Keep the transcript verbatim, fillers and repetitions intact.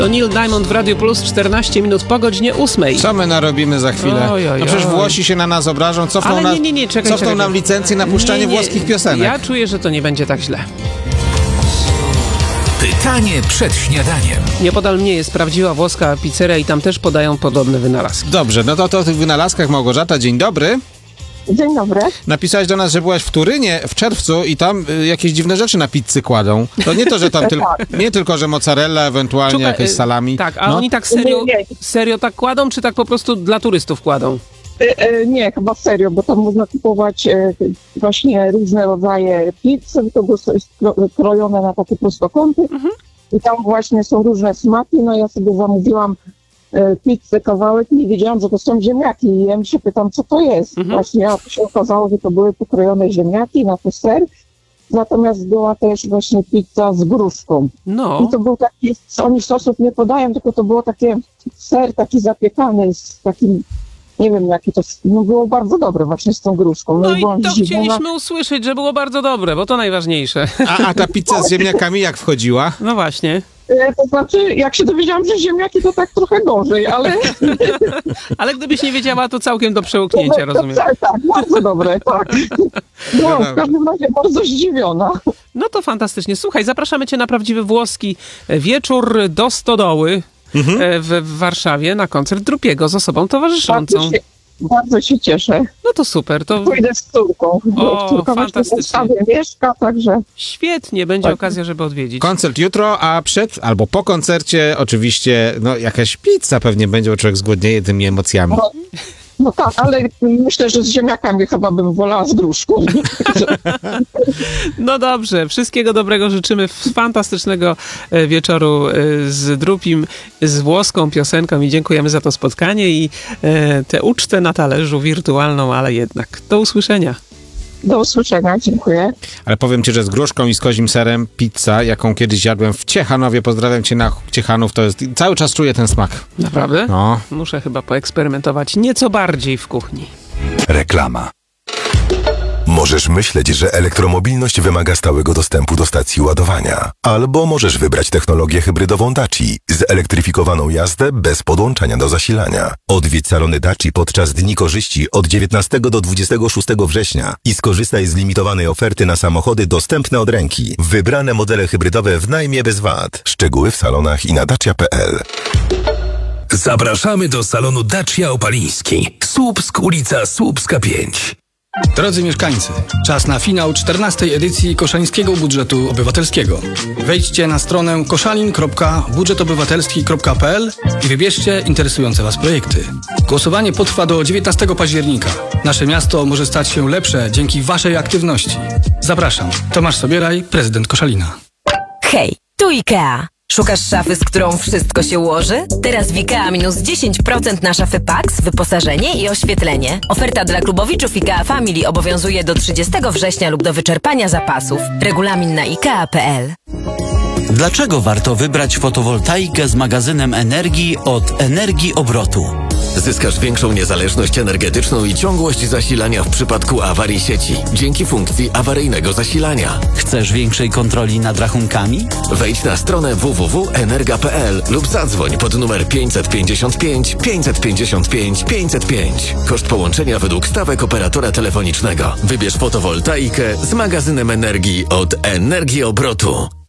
To Neil Diamond w Radio Plus, czternaście minut po godzinie ósmej. Co my narobimy za chwilę? Oj, oj, no przecież oj. Włosi się na nas obrażą, cofną, Ale na, nie, nie, nie, czekaj, cofną czekaj, nam licencję na puszczanie nie, nie, włoskich piosenek. Ja czuję, że to nie będzie tak źle. Pytanie przed śniadaniem. Niepodal mnie jest prawdziwa włoska pizzeria i tam też podają podobne wynalazki. Dobrze, no to, to o tych wynalazkach. Małgorzata, dzień dobry. Dzień dobry. Napisałaś do nas, że byłaś w Turynie w czerwcu i tam y, jakieś dziwne rzeczy na pizzy kładą. To nie to, że tam tylko, nie tylko, że mozzarella, ewentualnie Czuka- jakieś y, salami. Tak, a no. oni tak serio, Nie, nie. serio tak kładą, czy tak po prostu dla turystów kładą? E, e, nie, chyba serio, bo tam można kupować e, właśnie różne rodzaje pizzy, to jest kro- krojone na takie prostokąty Mhm. i tam właśnie są różne smaki, no ja sobie zamówiłam e, pizzę, kawałek, nie wiedziałam, że to są ziemniaki i ja się pytam, co to jest. Mhm. Właśnie, a to się okazało, że to były pokrojone ziemniaki na to ser, natomiast była też właśnie pizza z gruszką. No. I to był taki, oni sosów nie podają, tylko to było takie ser taki zapiekany z takim, nie wiem jaki to, no było bardzo dobre właśnie z tą gruszką. No i i byłam to zdziwiona. chcieliśmy usłyszeć, że było bardzo dobre, bo to najważniejsze. A, a ta pizza z ziemniakami jak wchodziła? No właśnie. E, To znaczy, jak się dowiedziałam, że ziemniaki to tak trochę gorzej, ale... Ale gdybyś nie wiedziała, to całkiem do przełknięcia, rozumiem. Tak, tak, bardzo dobre, tak. Byłam w każdym razie bardzo zdziwiona. No to fantastycznie. Słuchaj, zapraszamy cię na prawdziwy włoski wieczór do Stodoły e, w, w Warszawie na koncert Drupiego z osobą towarzyszącą. Bardzo się, bardzo się cieszę. No to super, to Pójdę z córką. O, Córka właśnie w fantastycznie. Warszawie mieszka, także... świetnie, będzie Tak. okazja, żeby odwiedzić. Koncert jutro, a przed albo po koncercie oczywiście no jakaś pizza pewnie będzie, bo człowiek zgłodnieje tymi emocjami. No, no tak, ale myślę, że z ziemniakami chyba bym wolała z gruszką. No dobrze, wszystkiego dobrego życzymy, fantastycznego e, wieczoru e, z Drupim, z włoską piosenką i dziękujemy za to spotkanie i e, tę ucztę na talerzu wirtualną, ale jednak. Do usłyszenia. Do usłyszenia, dziękuję. Ale powiem ci, że z gruszką i z kozim serem pizza, jaką kiedyś jadłem w Ciechanowie, pozdrawiam cię na Ciechanów, to jest, cały czas czuję ten smak. Naprawdę? No. Muszę chyba poeksperymentować nieco bardziej w kuchni. Reklama. Możesz myśleć, że elektromobilność wymaga stałego dostępu do stacji ładowania. Albo możesz wybrać technologię hybrydową Daci, zelektryfikowaną jazdę bez podłączania do zasilania. Odwiedź salony Daci podczas Dni Korzyści od dziewiętnastego do dwudziestego szóstego września i skorzystaj z limitowanej oferty na samochody dostępne od ręki. Wybrane modele hybrydowe w najmie bez V A T. Szczegóły w salonach i na dacia kropka p l. Zapraszamy do salonu Dacia Opaliński. Słupsk, ulica Słupska pięć. Drodzy mieszkańcy, czas na finał czternastej edycji Koszańskiego Budżetu Obywatelskiego. Wejdźcie na stronę koszalin kropka budżet obywatelski kropka p l i wybierzcie interesujące Was projekty. Głosowanie potrwa do dziewiętnastego października. Nasze miasto może stać się lepsze dzięki Waszej aktywności. Zapraszam. Tomasz Sobieraj, prezydent Koszalina. Hej, tu IKEA. Szukasz szafy, z którą wszystko się ułoży? Teraz w IKEA minus dziesięć procent na szafy Pax, wyposażenie i oświetlenie. Oferta dla klubowiczów IKEA Family obowiązuje do trzydziestego września lub do wyczerpania zapasów. Regulamin na ikea kropka p l. Dlaczego warto wybrać fotowoltaikę z magazynem energii od Energii Obrotu? Zyskasz większą niezależność energetyczną i ciągłość zasilania w przypadku awarii sieci dzięki funkcji awaryjnego zasilania. Chcesz większej kontroli nad rachunkami? Wejdź na stronę w w w kropka energa kropka p l lub zadzwoń pod numer pięćset pięćdziesiąt pięć pięćset pięćdziesiąt pięć pięćset pięć. Koszt połączenia według stawek operatora telefonicznego. Wybierz fotowoltaikę z magazynem energii od Energii Obrotu.